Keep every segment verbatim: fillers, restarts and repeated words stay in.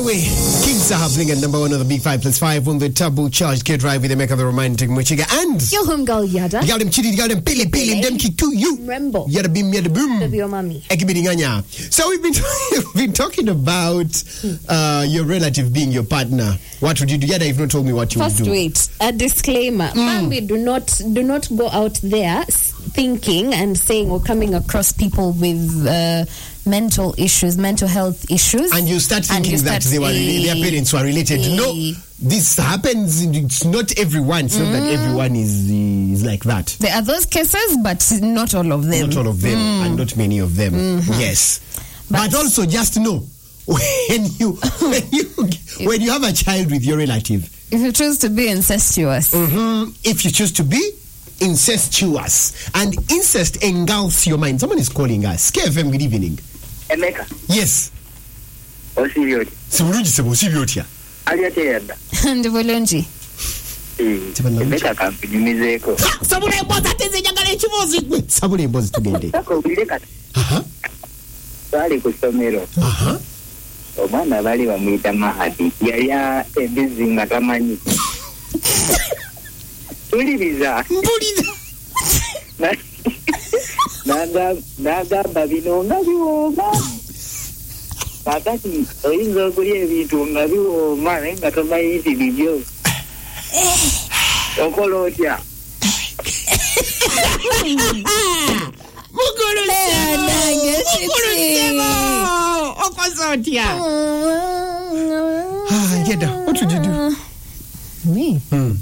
Anyway, King Sahab Bling at number one of the Big Five plus five on the double charged Kid Drive with the Mecca the romantic Mochiga and your home girl Yada. You got them chitty, you got them pili pili, them kick to you. Remember. Yada bim yada boom. Your mommy. So we've been we've been talking about uh, your relative being your partner. What would you do? Yada, you've not told me what you First would do. First, wait. A disclaimer. Mm. Mommy, do not do not go out there thinking and saying or coming across people with uh, mental issues, mental health issues, and you start thinking you start, that they were uh, their parents were related. Uh, no, this happens. It's not everyone. It's mm. not that everyone is is like that. There are those cases, but not all of them. Not all of them, mm. and not many of them. Mm-hmm. Yes, but, but also just know when you when you when you have a child with your relative, if you choose to be incestuous, mm-hmm, if you choose to be incestuous, and incest engulfs your mind. Someone is calling us. K F M, good evening. Emeka. Yes. Osirioti. Siburuji sebo Osirioti. Aliate yada. Ndivolonji. Eh. Emeka kampinyumizeko. Sabule boza tenze nyangale chivozi kwe. Sabule boza tugende. Sako bileka. Aha. Bali kusomero. Aha. Omwana bali bamwita Mahadi. Yaya ebizinga tamanyi. Tulibiza. Mbuliza. Naga naga babino ngabiwoma. Kakati oyinza okulya ebintu nga biwooma naye nga tomanyi bibyo. Okola otya? Mukulu sebo! Okola otya? Ah, Yada, what would you do? Me? Hmm.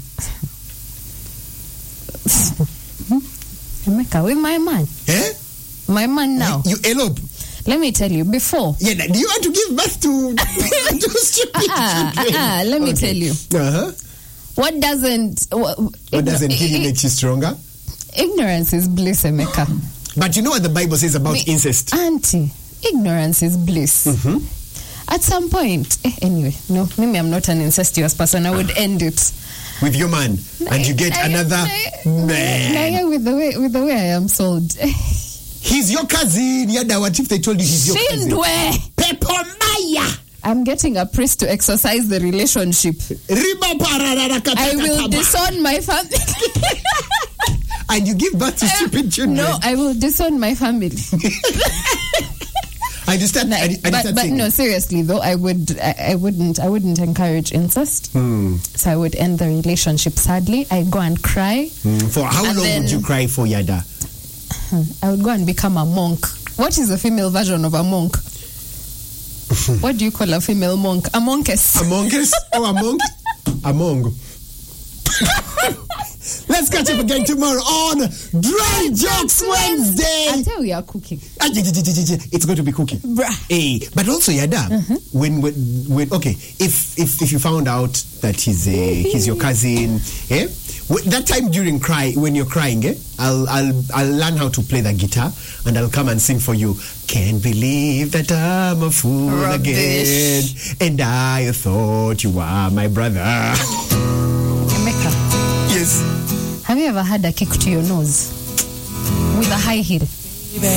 Emeka, with my man. Eh? My man now. You, you elope. Let me tell you, before. Yeah, do you want to give birth to, to stupid uh-uh, children? Uh-uh, let me okay. tell you. Uh-huh. What doesn't... What, what doesn't kill you makes you stronger? Ignorance is bliss, Emeka. But you know what the Bible says about Me, incest? Auntie, ignorance is bliss. Mm-hmm. At some point... Eh, anyway, no, maybe I'm not an incestuous person. I would end it. With your man, nah, and you get nah, another nah, man. Nah, with the way with the way I am sold. He's your cousin. Yada, what if they told you he's your Shindwe. cousin? Pepomaya. I'm getting a priest to exorcise the relationship. I will disown my family. And you give birth to stupid children. No, I will disown my family. I just start, no, I, I but, start but no, seriously though, I would, I, I wouldn't, I wouldn't encourage incest. Mm. So I would end the relationship. Sadly, I go and cry. Mm. For how long then, would you cry for, Yada? I would go and become a monk. What is the female version of a monk? What do you call a female monk? A monkess. A monkess? Oh, a monk? A monk. Let's catch up again tomorrow on Dry Jokes Wednesday. I tell you, we are cooking. It's going to be cooking. Bruh. Hey, but also, Yada, mm-hmm. when, when, when, okay, if, if, if you found out that he's a, he's your cousin, eh? That time during cry, when you're crying, eh? I'll, I'll, I'll learn how to play the guitar and I'll come and sing for you. Can't believe that I'm a fool Rubbish. Again, and I thought you were my brother. Emeka. Yes. Have you ever had a kick to your nose with a high heel?